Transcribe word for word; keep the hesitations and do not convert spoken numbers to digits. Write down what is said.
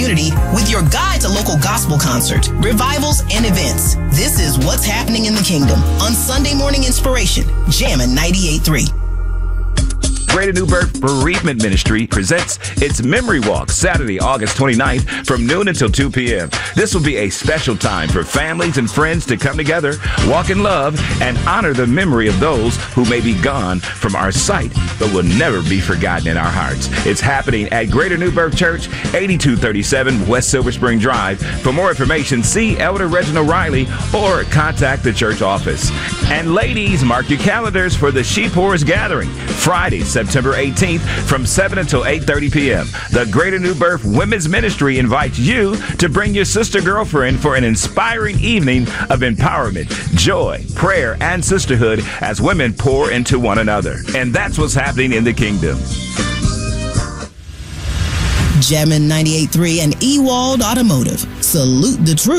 community with your guide to local gospel concert, revivals, and events. This is What's Happening in the Kingdom on Sunday Morning Inspiration, Jammin' ninety-eight point three. Greater New Birth Bereavement Ministry presents its Memory Walk Saturday, August twenty-ninth from noon until two p.m. This will be a special time for families and friends to come together, walk in love, and honor the memory of those who may be gone from our sight but will never be forgotten in our hearts. It's happening at Greater New Birth Church, eighty-two thirty-seven West Silver Spring Drive. For more information, see Elder Reginald Riley or contact the church office. And ladies, mark your calendars for the She Pours Gathering, Friday, September eighteenth from seven until eight thirty p.m. The Greater New Birth Women's Ministry invites you to bring your sister girlfriend for an inspiring evening of empowerment, joy, prayer, and sisterhood as women pour into one another. And that's what's happening in the kingdom. Jammin' ninety-eight point three and Ewald Automotive. Salute the truth.